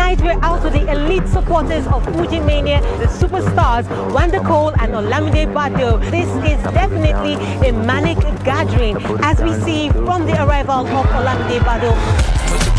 Tonight we're out with the elite supporters of Fuji Mania, the superstars Wanda Cole and Olamide Bado. This is definitely a manic gathering as we see from the arrival of Olamide Bado.